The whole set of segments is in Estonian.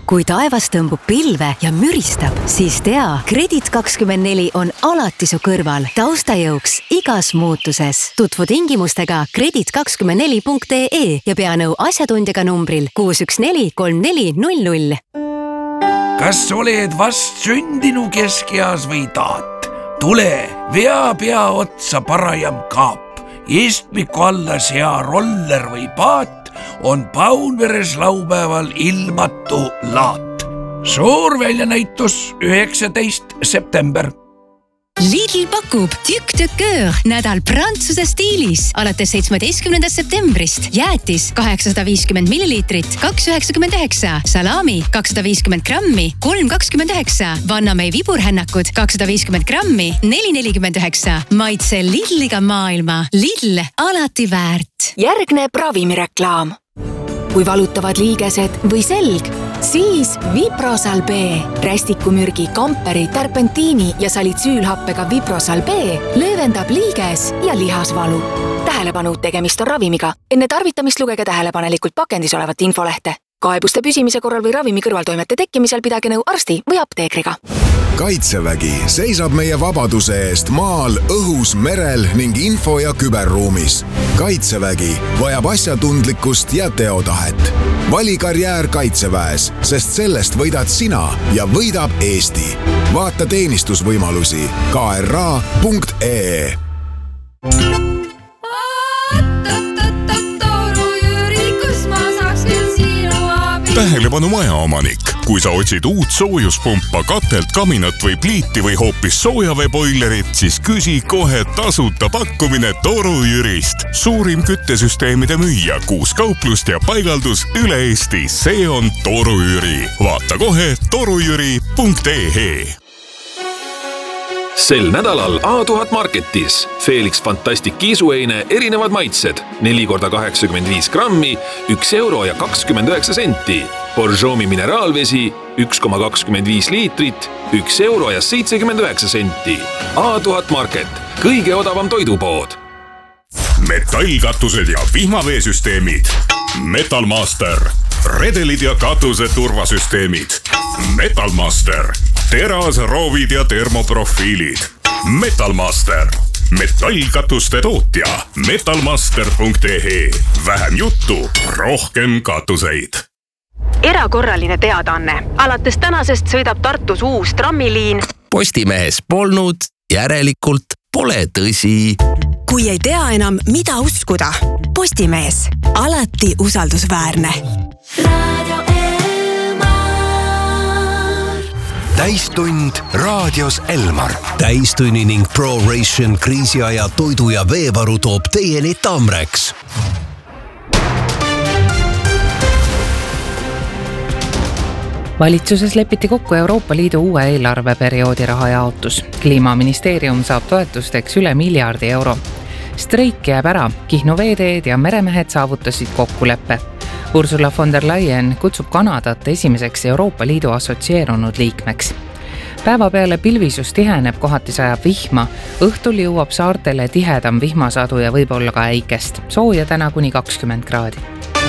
Kui taevas tõmbub pilve ja müristab, siis tea, Kredit24 on alati su kõrval, taustajõuks igas muutuses. Tutvu tingimustega kredit24.ee ja pea nõu asjatundjaga numbril 6143400. Kas oled vast sündinu keskeas või taat? Tule, vea pea otsa parajam kaap. Istmiku alla sea roller või paat on Paunveres laupäeval ilmatu laat. Suur väljanäitus 19. september. Lidl pakub Tükk de Coeur nädal Prantsuse stiilis. Alates 17. septembrist jäätis 850 milliliitrit, 2,99, salami 250 grammi, 3,29, Vannamei viburhännakud 250 grammi, 4,49. Maitse Lidliga maailma. Lidl alati väärt. Järgneb ravimireklaam. Kui valutavad liigesed või selg, siis Viprosal B. Rästikumürgi, kamperi, terpentiini ja salitsüülhappega Viprosal B löövendab liiges ja lihasvalu. Tähelepanu, tegemist on ravimiga. Enne tarvitamist lugege tähelepanelikult pakendis olevat infolehte. Kaebuste püsimise korral või ravimi kõrvaltoimete tekkimisel pidage nõu arsti või apteekriga. Kaitsevägi seisab meie vabaduse eest maal, õhus, merel ning info- ja küberruumis. Kaitsevägi vajab asjatundlikkust ja teotahet. Vali karjäär Kaitseväes, sest sellest võidad sina ja võidab Eesti. Vaata teenistusvõimalusi kra.ee. Tähelepanu majaomanik, kui sa otsid uut soojuspumpa, katelt, kaminat või pliiti või hoopis soojaveeboilerit, siis küsi kohe tasuta pakkumine Toru Jürist. Suurim küttesüsteemide müüja, 6 kauplust ja paigaldus üle Eesti. See on Toru Jüri. Vaata kohe torujüri.ee. Sel nädalal A1000 Marketis Felix Fantastic kiisuheine erinevad maitsed 4x85 grammi, 1 euro ja 29 senti. Borjomi mineraalvesi 1,25 liitrit, 1 euro ja 79 senti. A1000 Market, kõige odavam toidupood. Metallkatused ja vihmaveesüsteemid. Metalmaster. Redelid ja katuse turvasüsteemid. Metalmaster. Terasroovid ja termoprofiilid. Metalmaster. Metallkatuste tootja. Metalmaster.ee. Vähem juttu, rohkem katuseid. Erakorraline teadaanne. Alates tänasest sõidab Tartus uus trammiliin. Postimehes polnud, järelikult pole tõsi. Kui ei tea enam, mida uskuda. Postimees. Alati usaldusväärne. Täistund raadios Elmar. Täistunni ning ProRation kriisiaja toidu ja veevaru toob teieni Tamrex. Valitsuses lepiti kokku Euroopa Liidu uue eelarveperioodi rahajaotus. Kliimaministeerium saab toetusteks üle miljardi euro. Streik jääb ära, Kihnu veeteed ja meremehed saavutasid kokkuleppe. Ursula von der Leyen kutsub Kanadat esimeseks Euroopa Liidu assotsieerunud liikmeks. Päeva peale pilvisus tiheneb, kohati sajab vihma. Õhtul jõuab saartele tihedam vihmasadu ja võib-olla ka äikest. Sooja täna kuni 20 kraadi.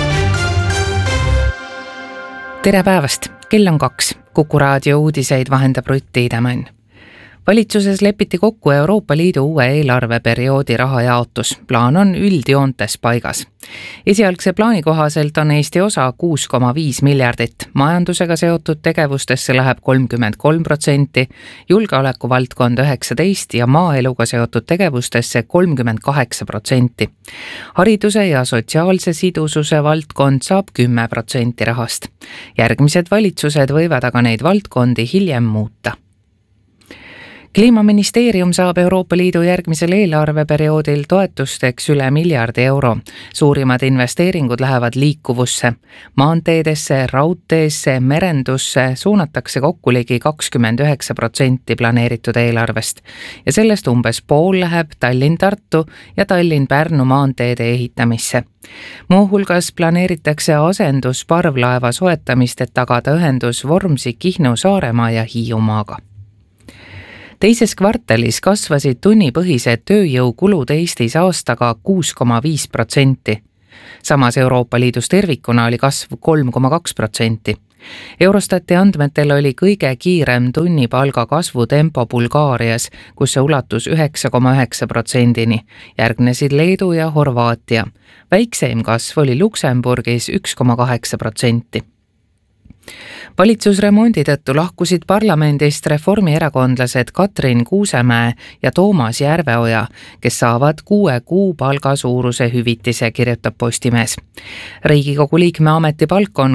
Tere päevast! Kell on 2. Kuku raadio uudiseid vahendab Rutti Idemann. Valitsuses lepiti kokku Euroopa Liidu uue eelarveperioodi rahajaotus. Plaan on üldjoontes paigas. Esialgse plaani kohaselt on Eesti osa 6,5 miljardit. Majandusega seotud tegevustesse läheb 33%, julgeoleku valdkond 19% ja maaeluga seotud tegevustesse 38%. Hariduse ja sotsiaalse sidususe valdkond saab 10% rahast. Järgmised valitsused võivad aga neid valdkondi hiljem muuta. Kliimaministeerium saab Euroopa Liidu järgmisel eelarveperioodil toetusteks üle miljardi euro. Suurimad investeeringud lähevad liikuvusse. Maanteedesse, raudteesse, merendusse suunatakse kokku ligi 29% planeeritud eelarvest. Ja sellest umbes pool läheb Tallinn-Tartu ja Tallinn-Pärnu maanteede ehitamisse. Muuhulgas planeeritakse asendus parvlaeva soetamist, et tagada ühendus Vormsi, Kihnu, Saaremaa ja Hiiumaaga. Teises kvartalis kasvasid tunnipõhised tööjõukulud Eestis aastaga 6,5%. Samas Euroopa Liidus tervikuna oli kasv 3,2%. Eurostati andmetel oli kõige kiirem tunnipalga kasvu tempo Bulgaarias, kus see ulatus 9,9%-ni. Järgnesid Leedu ja Horvaatia. Väikseim kasv oli Luksemburgis 1,8%. Valitsusremondi tõttu lahkusid parlamendist reformierakondlased Katrin Kuusemäe ja Toomas Järveoja, kes saavad 6 kuu palga suuruse hüvitise, kirjutab Postimees. Riigikogu liikme ametipalk on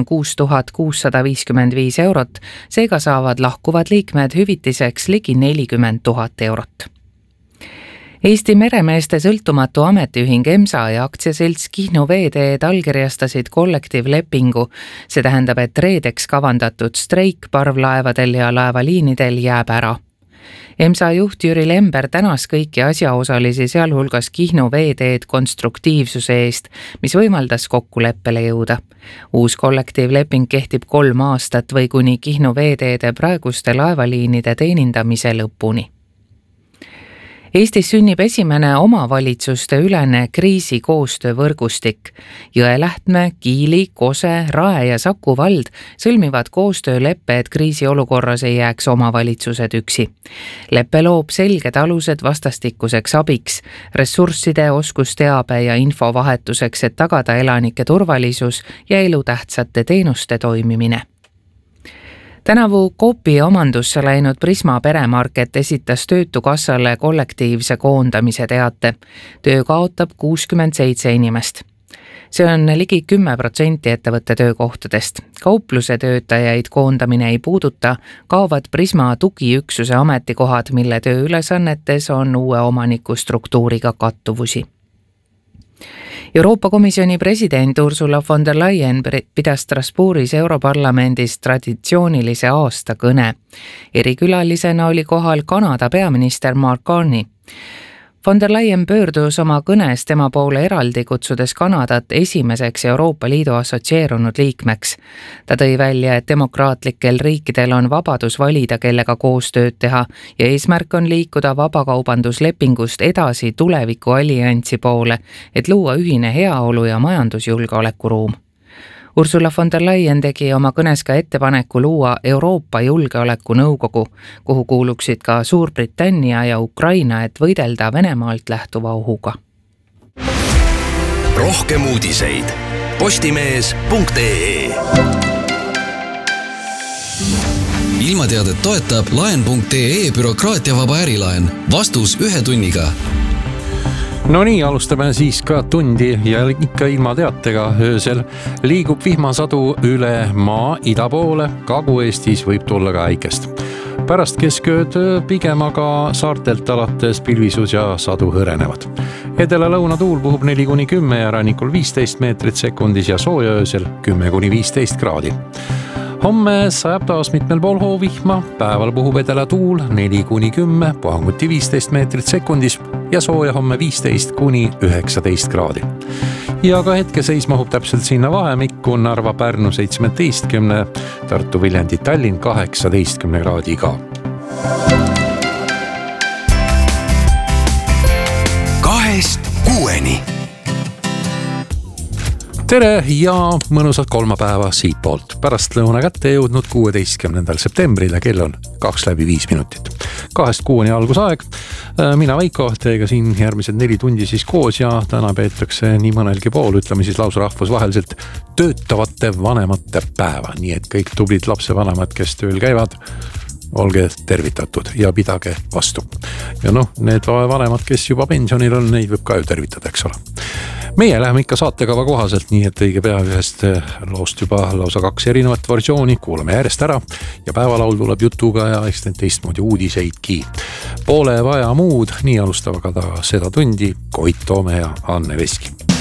6655 eurot, seega saavad lahkuvad liikmed hüvitiseks ligi 40 000 eurot. Eesti meremeeste sõltumatu ametiühing EMSA ja aktsiaselts Kihnu Veeteed allkirjastasid kollektiivlepingu. See tähendab, et reedeks kavandatud streik parvlaevadel ja laevaliinidel jääb ära. EMSA juht Jüri Lember tänas kõiki asjaosalisi, sealhulgas Kihnu Veeteed konstruktiivsuse eest, mis võimaldas kokkuleppele jõuda. Uus kollektiivleping kehtib 3 aastat või kuni Kihnu Veeteede praeguste laevaliinide teenindamise lõpuni. Eestis sünnib esimene omavalitsuste ülene kriisikoostöövõrgustik. Jõelähtme, Kiili, Kose, Rae ja Saku vald sõlmivad koostööleppe, et kriisiolukorras ei jääks omavalitsused üksi. Leppe loob selged alused vastastikuseks abiks, ressursside, oskusteabe ja infovahetuseks, et tagada elanike turvalisus ja elutähtsate teenuste toimimine. Tänavu Coopi omandusse läinud Prisma peremarket esitas Töötukassale kollektiivse koondamise teate. Töö kaotab 67 inimest. See on ligi 10% ettevõtte töökohtadest. Kaupluse töötajaid koondamine ei puuduta, kaovad Prisma tugiüksuse ametikohad, mille tööülesannetes on uue omaniku struktuuriga kattuvusi. Euroopa Komisjoni president Ursula von der Leyen pidas Strasbourgis Europarlamendis traditsioonilise aastakõne. Erikülalisena oli kohal Kanada peaminister Mark Carney. Von der Leyen pöördus oma kõnes tema poole eraldi, kutsudes Kanadat esimeseks Euroopa Liidu assotsieerunud liikmeks. Ta tõi välja, et demokraatlikel riikidel on vabadus valida, kellega koostööd teha ja eesmärk on liikuda vabakaubanduslepingust edasi tuleviku alliansi poole, et luua ühine heaolu ja majandusjulgeolekuruum. Ursula von der Leyen tegi oma kõnes ka ettepaneku luua Euroopa Julgeolekunõukogu, kuhu kuuluksid ka Suurbritannia ja Ukraina, et võidelda Venemaalt lähtuva ohuga. Rohkem uudiseid postimees.ee. Ilmateadet toetab laen.ee bürokraatiavaba ärilaen. Vastus 1 tunniga. No nii, alustame siis ka tundi ja ikka ilma teatega. Öösel liigub vihmasadu üle maa ida poole, Kagu-Eestis võib tulla ka äikest. Pärast keskööd pigem aga saartelt alates pilvisus ja sadu hõrenevad. Edela-lõuna tuul puhub 4-10 ja rannikul 15 meetrit sekundis ja sooja öösel 10-15 kraadi. Homme sajab taas mitmel pool hoovihma, päeval puhub edela tuul 4-10, puhanguti 15 meetrit sekundis ja sooja homme 15-19 kraadi. Ja ka hetkeseis mahub täpselt sinna vahemikku, Narva, Pärnu 17, Tartu, Viljandi, Tallinn 18 kraadi ka. 2-6. Tere ja mõnusat kolmapäeva siit poolt. Pärast lõuna kätte jõudnud 16. septembrile, kell on 2:05 minutit. 2-6 algusaeg. Mina Veiko, teiega siin järgmised 4 tundi siis koos ja täna peetakse nii mõnelgi pool, ütleme siis lausa rahvusvaheliselt töötavate vanemate päeva. Nii et kõik tublid lapsevanemad, kes tööl käivad, olge tervitatud ja pidage vastu. Ja need vanemad, kes juba pensionil on, neid võib ka ju tervitada, eks ole. Meie läheme ikka saatekava kohaselt, nii et õige pea ühest loost juba lausa 2 erinevat versiooni, kuulame järjest ära ja päevalaul tuleb jutuga ja eks need teistmoodi uudiseidki. Pole vaja muud, nii alustavad ka seda tundi Koit Toome ja Anne Veski.